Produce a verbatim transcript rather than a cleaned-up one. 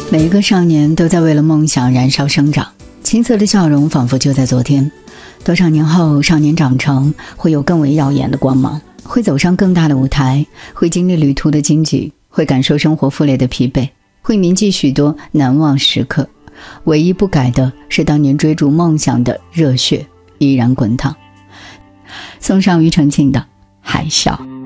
每一个少年都在为了梦想燃烧生长，青涩的笑容仿佛就在昨天。多少年后，少年长成，会有更为耀眼的光芒，会走上更大的舞台，会经历旅途的荆棘，会感受生活负累的疲惫，会铭记许多难忘时刻。唯一不改的是当年追逐梦想的热血依然滚烫。送上庾澄庆的《海啸》。